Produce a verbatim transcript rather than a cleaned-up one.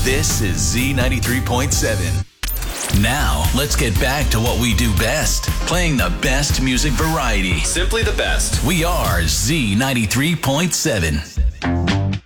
This is Z ninety-three point seven. Now, let's get back to what we do best. Playing the best music variety. Simply the best. We are Z ninety-three point seven.